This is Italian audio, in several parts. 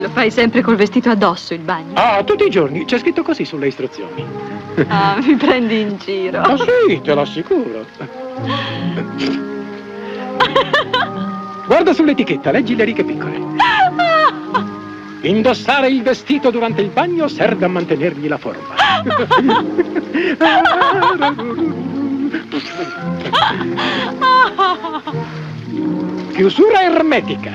Lo fai sempre col vestito addosso, il bagno? Ah, tutti i giorni. C'è scritto così sulle istruzioni. Ah, mi prendi in giro. Ah, sì, te lo assicuro. Guarda sull'etichetta, leggi le righe piccole. Indossare il vestito durante il bagno serve a mantenergli la forma. Chiusura ermetica.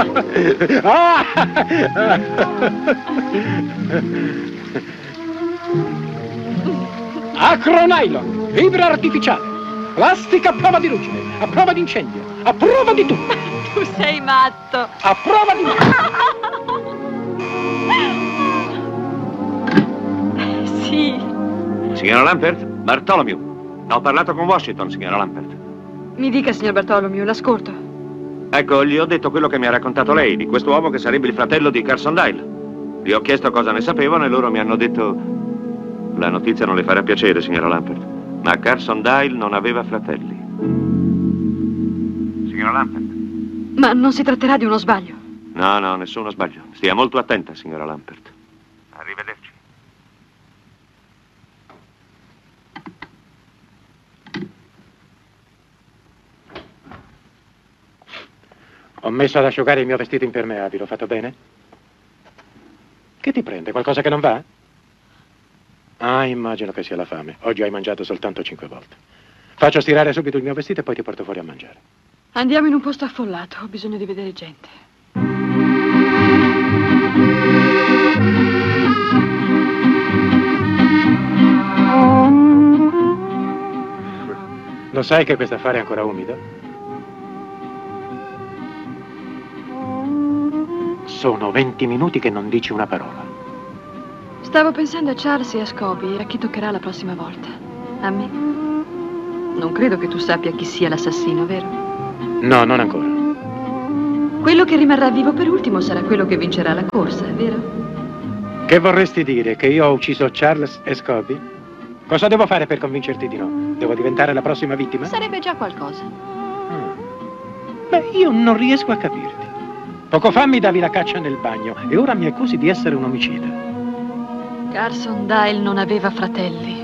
Acronylon, fibra artificiale, plastica a prova di ruggine, a prova di incendio, a prova di tutto. Tu sei matto. A prova di... Sì. Signora Lampert? Bartholomew. Ho parlato con Washington, signora Lampert. Mi dica, signor Bartholomew, l'ascolto. Ecco, gli ho detto quello che mi ha raccontato lei, di quest'uomo che sarebbe il fratello di Carson Dyle. Gli ho chiesto cosa ne sapevano e loro mi hanno detto... La notizia non le farà piacere, signora Lampert, ma Carson Dyle non aveva fratelli. Signora Lampert? Ma non si tratterà di uno sbaglio? No, no, nessuno sbaglio. Stia molto attenta, signora Lampert. Arrivederci. Ho messo ad asciugare il mio vestito impermeabile, ho fatto bene? Che ti prende? Qualcosa che non va? Ah, immagino che sia la fame. Oggi hai mangiato soltanto 5 volte. Faccio stirare subito il mio vestito e poi ti porto fuori a mangiare. Andiamo in un posto affollato, ho bisogno di vedere gente. Lo sai che questo affare è ancora umido? Sono 20 minuti che non dici una parola. Stavo pensando a Charles e a Scobie e a chi toccherà la prossima volta. A me? Non credo che tu sappia chi sia l'assassino, vero? No, non ancora. Quello che rimarrà vivo per ultimo sarà quello che vincerà la corsa, vero? Che vorresti dire? Che io ho ucciso Charles e Scobie? Cosa devo fare per convincerti di no? Devo diventare la prossima vittima? Sarebbe già qualcosa. Beh, io non riesco a capirti. Poco fa mi davi la caccia nel bagno e ora mi accusi di essere un omicida. Carson Dyle non aveva fratelli.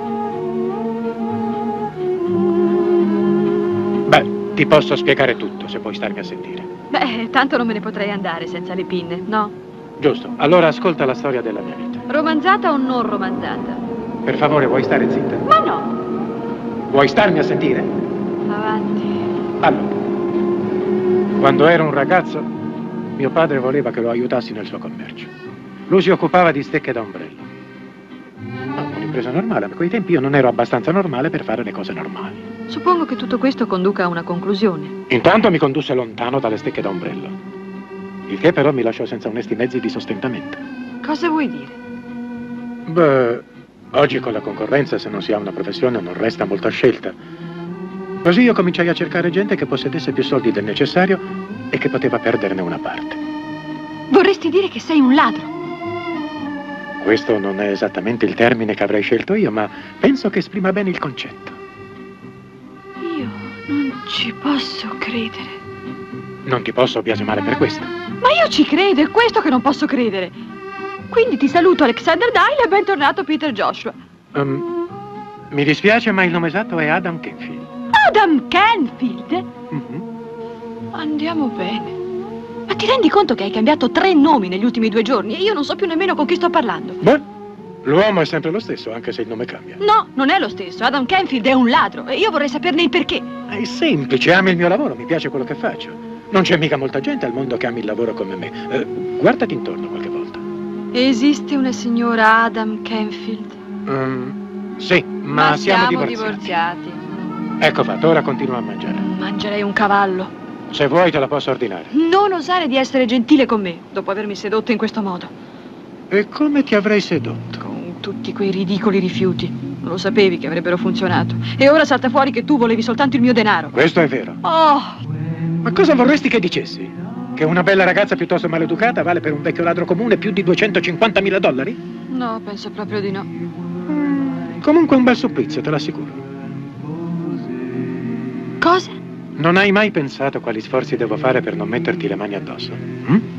Beh, ti posso spiegare tutto se puoi starmi a sentire. Beh, tanto non me ne potrei andare senza le pinne, no? Giusto, allora ascolta la storia della mia vita. Romanzata o non romanzata? Per favore, vuoi stare zitta? Ma no! Vuoi starmi a sentire? Avanti. Allora, quando ero un ragazzo, mio padre voleva che lo aiutassi nel suo commercio. Lui si occupava di stecche da ombrello. Un'impresa normale, ma a quei tempi io non ero abbastanza normale per fare le cose normali. Suppongo che tutto questo conduca a una conclusione. Intanto mi condusse lontano dalle stecche da ombrello. Il che però mi lasciò senza onesti mezzi di sostentamento. Cosa vuoi dire? Beh, oggi con la concorrenza, se non si ha una professione, non resta molta scelta. Così io cominciai a cercare gente che possedesse più soldi del necessario e che poteva perderne una parte. Vorresti dire che sei un ladro? Questo non è esattamente il termine che avrei scelto io, ma penso che esprima bene il concetto. Io non ci posso credere. Non ti posso biasimare per questo. Ma io ci credo, è questo che non posso credere. Quindi ti saluto, Alexander Dyle, e bentornato, Peter Joshua. Mi dispiace, ma il nome esatto è Adam Kenfield. Adam Canfield? Andiamo bene. Ma ti rendi conto che hai cambiato 3 nomi negli ultimi 2 giorni e io non so più nemmeno con chi sto parlando? Beh, l'uomo è sempre lo stesso, anche se il nome cambia. No, non è lo stesso. Adam Canfield è un ladro e io vorrei saperne il perché. È semplice, ami il mio lavoro, mi piace quello che faccio. Non c'è mica molta gente al mondo che ami il lavoro come me. Guardati intorno qualche volta. Esiste una signora Adam Canfield? Sì, ma siamo divorziati. Ecco fatto, ora continua a mangiare. Mangerei un cavallo. Se vuoi te la posso ordinare. Non osare di essere gentile con me, dopo avermi sedotto in questo modo. E come ti avrei sedotto? Con tutti quei ridicoli rifiuti. Lo sapevi che avrebbero funzionato. E ora salta fuori che tu volevi soltanto il mio denaro. Questo è vero. Oh! Ma cosa vorresti che dicessi? Che una bella ragazza piuttosto maleducata vale per un vecchio ladro comune più di $250.000? No, penso proprio di no. Comunque un bel supplizio, te l'assicuro. Cosa? Non hai mai pensato quali sforzi devo fare per non metterti le mani addosso?